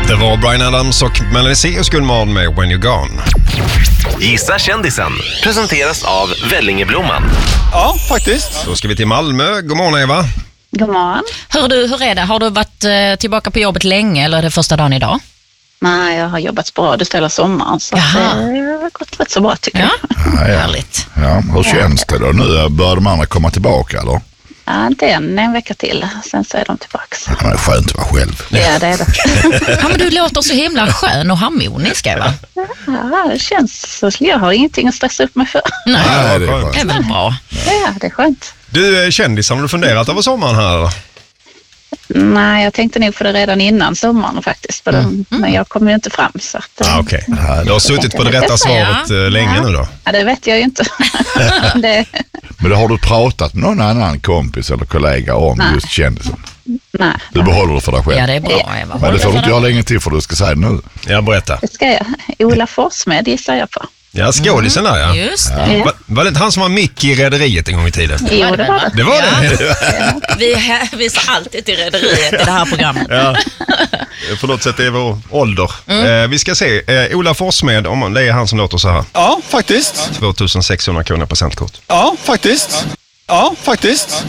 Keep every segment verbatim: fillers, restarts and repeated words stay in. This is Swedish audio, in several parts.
Det var Bryan Adams och Melanie C. och Skulman med When You're Gone. Gissa kändisen presenteras av Vellingeblomman. Ja, faktiskt. Då ska vi till Malmö. God morgon, Eva. God morgon. Hör du, hur är det? Har du varit eh, tillbaka på jobbet länge eller är det första dagen idag? Nej, jag har jobbat bra. Du ställer sommaren så att det har gått rätt så bra tycker Ja, jag. Ja, ja. Härligt. Ja, hur känns det då? Nu börjar de andra komma tillbaka, eller? Ja, inte än, en vecka till. Sen så är de tillbaka. Ja, det är skönt att vara själv. Ja, det är det. Ja, men du låter så himla skön och harmonisk, va? Ja, det känns så. Jag har ingenting att stressa upp mig för. Nej, Ja, det är det är väl bra. Ja, det är skönt. Du är kändis, har du funderat över sommaren här eller? Nej, jag tänkte nog på det redan innan sommaren faktiskt. För mm. de, men jag kommer ju inte fram så att... Ah, okej. Okay. Du har suttit på det rätta svaret ja. länge ja. nu då? Ja, det vet jag ju inte. det... Men då har du pratat med någon annan kompis eller kollega om Nej. just kändisen? Nej. Du behåller det för dig själv? Ja, det är bra, Eva. Men det får du inte göra länge till för du ska säga det nu. Ja, berätta. Det ska jag. Ola Forsmed gissar jag på. Ja, skådisen där, ja. Just det. Ja. Va, var det inte han som var Mickey i Rederiet en gång i tiden? Jo, det var det. Det var det? Ja. Vi hänvisar alltid till Rederiet i det här programmet. Ja. På något sätt är vår ålder. Mm. Eh, vi ska se. Eh, Ola Forsmed, om det är han som låter så här. Ja, faktiskt. tvåtusensexhundra kronor presentkort. Ja, faktiskt. Ja, faktiskt.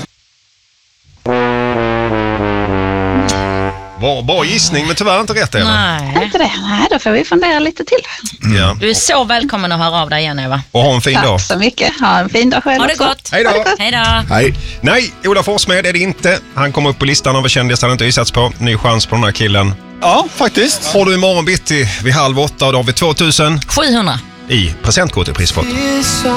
Bra, bra gissning, men tyvärr inte rätt, Eva. Nej. Inte det? Nej, då får vi fundera lite till. Ja. Du är så välkommen att höra av dig igen, Eva. Och ha en fin Tack dag. så mycket. Ha en fin dag själv Ha det också. gott. Hej då. Ha det gott. Hej då. Hej. Nej, Ola Forsmed är det inte. Han kommer upp på listan över kändisar han inte gissats på. Ny chans på den här killen. Ja, faktiskt. Har du imorgon bitti vid halv åtta och då har vi tvåtusen sjuhundra. i presentkort i prispott.